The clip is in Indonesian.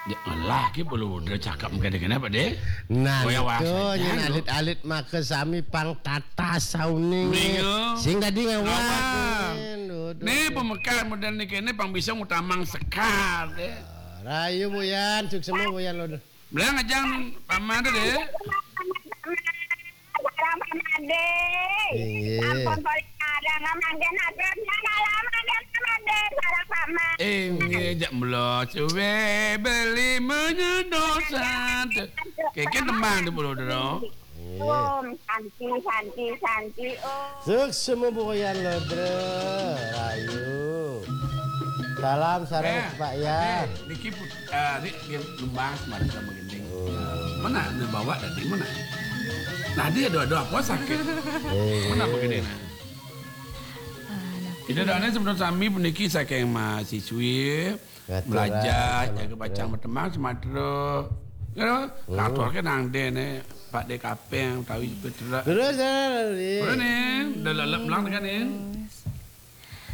Ya Allah, ki perlu udah cakap mungkin Pak De. Nah, Goya itu wasan, nyen ya, alit-alit make sami pang tata sauning. Mingo. Sing tadi ngawak. Ngawak. Nih pemekan modern nih kene pang bisa ngutamang sekar deh. Rayu Buyan, sukses semua Buyan lo. Belang ajang paman deh. Ramade. Iya. Ampun ada ngamanggen atur lama dan ramade para paman. Ngejak melo cuwe beli menyendosa. Keke teman tuh bulu dong. Santi. Sukses semua Buyan lo, Rayu. Salam sareng Pak ya. Niki dia lembang kemarin sama gending. Mana dia bawa tadi mana? Nah dia doa apa sakit? Mana begini? Kita doanya sebelum kami peniki saking mahasiswi belajar jaga bacaan berteman semadro. Kantor kan nang dene Pak DKP yang tahu betul. Terus Mana nih? Udah lelep belang kan nih?